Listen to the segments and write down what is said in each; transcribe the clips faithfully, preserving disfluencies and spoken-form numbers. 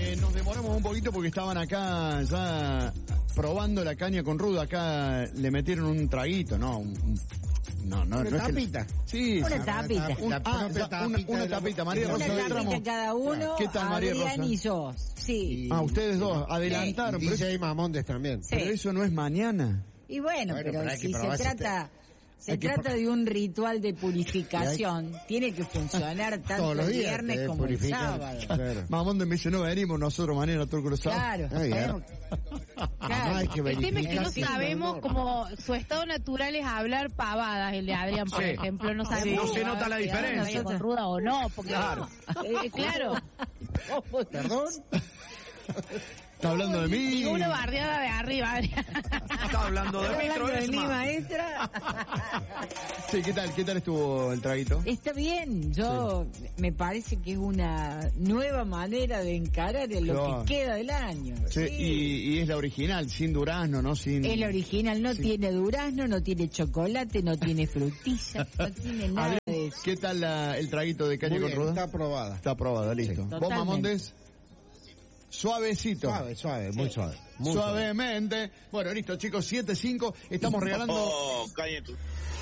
Eh, nos demoramos un poquito porque estaban acá ya probando la caña con ruda. Acá le metieron un traguito, ¿no? Un, un, no, no, una no tapita. Es que, sí, una tapita. Un, la ah, ya, tapita una, una tapita. María Una Rosa tapita Beltramo. cada uno. ¿Qué tal, María Adrián Rosa? y yo. Sí. Ah, ustedes dos adelantaron. Y Pero, D J Mamondes también. Sí. pero eso no es mañana. Y bueno, Bueno, pero, pero hay que si se probar si trata... Se Hay que trata pro- de un ritual de purificación. Tiene que funcionar tanto Todos los el días viernes te como el purifican. sábado. Claro. Mamón me dice, no venimos nosotros mañana todo cruzado. Claro, Ah, ya. sabemos- claro. Hay que El tema es que no verificar. sabemos como su estado natural es hablar pavadas, el de Adrián, por Sí. ejemplo. No sabemos No se si nota va la a pegar una diferencia. caña con ruda o no, porque Claro. eh, claro, ¿Perdón? ¿Está hablando de mí? digo una bardeada de arriba, Adrián. Está hablando de ¿Está Mitro hablando de mi Esma. maestra? Sí, ¿qué tal? ¿Qué tal estuvo el traguito? Está bien, yo me parece que es una nueva manera de encarar en lo Claro. que queda del año. Sí, Sí. y, y es la original, sin durazno, ¿no? Sin... El original no Sí. tiene durazno, no tiene chocolate, no tiene frutilla, no tiene nada Adrián, de eso. ¿qué tal la- el traguito de caña Muy con bien, ruda? está aprobada. Está aprobada, listo. ¿Vos, Totalmente. Mamondes? Suavecito. Suave, suave, muy suave. Muy suave. Suavemente. Bueno, listo, chicos, siete cinco. Estamos regalando... Oh, cállate.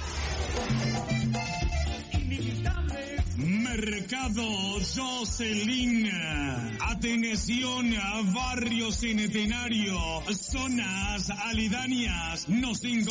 Mercado Jocelyn. Atención a barrio centenario, zonas aledañas. Nos encontramos